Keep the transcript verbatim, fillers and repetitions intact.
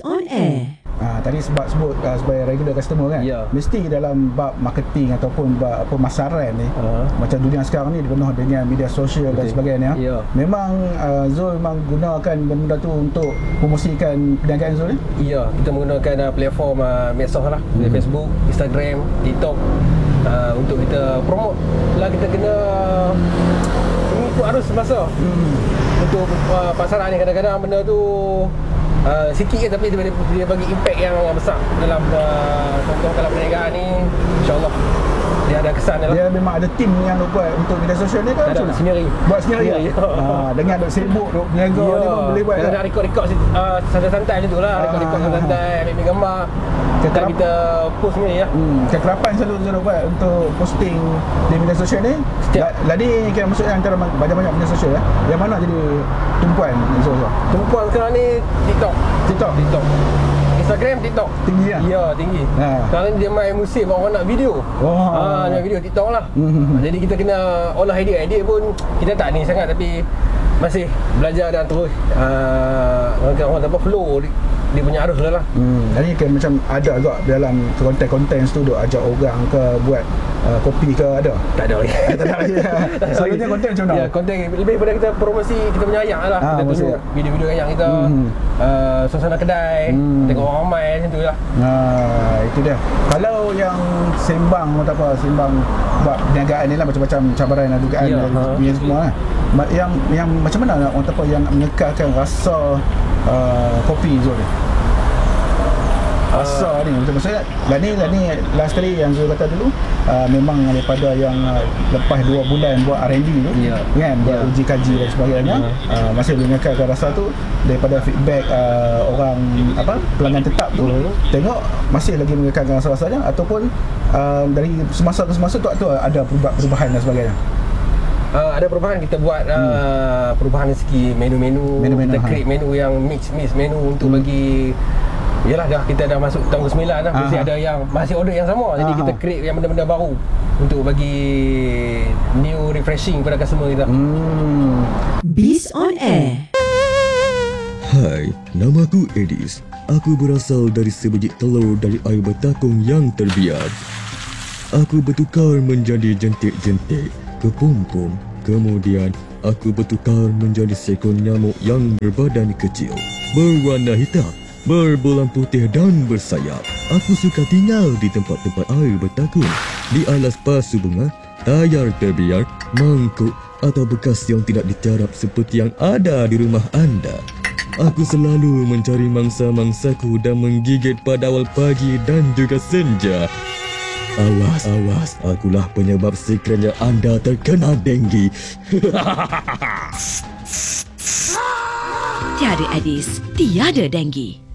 on Air. Ha, tadi sebab sebut uh, sebagai regular customer kan, ya. Mesti dalam bab marketing ataupun bab pemasaran ni, uh. macam dunia sekarang ni dipenuh dengan media sosial dan sebagainya. Ya. Memang uh, Zul memang gunakan benda tu untuk promosikan perniagaan Zul ni? Ya, kita menggunakan uh, platform uh, medsos lah, hmm. Facebook, Instagram, TikTok, uh, untuk kita promote lah. Kita kena mengikut arus masa. hmm. Untuk uh, pasaran ni kadang-kadang benda tu Uh, sikit je tapi dia, dia bagi impact yang besar dalam uh, contoh kalau perniagaan ni, insyaAllah dia ada kesan lah. Dia memang ada tim yang buat untuk media sosial ni kan? Ada sendiri. Buat sendiri? Ya, ya. Ha, dengan duk sibuk, duk berniaga ya. Dia pun boleh buat. Kadang-kadang rekod-rekod uh, santai-santai macam tu lah. Rekod-rekod santai, ambil gambar, Kekerap... kita post ni ya. Hmm, kekerapan selalu Zul buat untuk posting di media sosial ni. Setiap Jadi kira maksudnya antara banyak-banyak media sosial ya, yang mana jadi tumpuan Zul? Tumpuan sekarang ni TikTok. TikTok? TikTok. Instagram, TikTok. Tinggi lah? Ya, tinggi. Ha. Sekarang ni dia main musim orang nak video. Oh. Ha, nak video TikTok lah. Hmm. Jadi kita kena olah idea-idea pun kita tak ni sangat tapi masih belajar dan terus uh, orang orang tak apa flow dia punya arus lah. Hmm, jadi kan macam ada juga dalam konten-konten tu duk ajak orang ke buat uh, kopi ke ada? Tak ada lagi. Eh, tak ada lagi. Selalunya konten macam mana? Ya, konten lebih pada kita promosi kita punya ayam lah. Ha, kita tunjuk video-video ayam kita, hmm. uh, suasana kedai, hmm. tengok orang ramai macam tu lah. Ha, itu dia. Kalau yang sembang atau apa, sembang buat perniagaan ni lah macam-macam cabaran dan dugaan ya, dan ha. semua lah. Yang yang macam mana orang apa yang mengekalkan rasa uh, kopi Zul ni? Rasa uh, ni macam maksudnya lah ni, lah ni last kali yang Zul kata dulu uh, memang daripada yang uh, lepas dua bulan buat R and D tu yeah. kan, buat yeah. uji kaji dan sebagainya, yeah. uh, masih mengekalkan rasa tu daripada feedback uh, orang apa pelanggan tetap tu, uh-huh. tengok masih lagi mengekalkan rasa-rasanya ataupun uh, dari semasa ke semasa tu, tu ada perubahan dan sebagainya. Uh, ada perubahan, kita buat uh, hmm. perubahan dari segi menu-menu, menu-menu kita ha. create menu yang mix-mix menu untuk hmm. bagi. Yalah, dah kita dah masuk tahun ke sembilan dah, mesti ada yang masih order yang sama. Jadi Aha. kita create yang benda-benda baru untuk bagi new refreshing kepada customer kita. Hmm. Biz on Air. Hai, namaku Edis. Aku berasal dari sebiji telur dari air bertakung yang terbiar. Aku bertukar menjadi jentik-jentik ke pom-pom. Kemudian aku bertukar menjadi seekor nyamuk yang berbadan kecil, berwarna hitam, berbolang putih dan bersayap. Aku suka tinggal di tempat-tempat air bertakung, di alas pasu bunga, tayar terbiar, mangkuk atau bekas yang tidak dicarap seperti yang ada di rumah anda. Aku selalu mencari mangsa-mangsaku dan menggigit pada awal pagi dan juga senja. Awas, awas, akulah penyebab sekiranya anda terkena denggi. Tiada Edis, tiada denggi.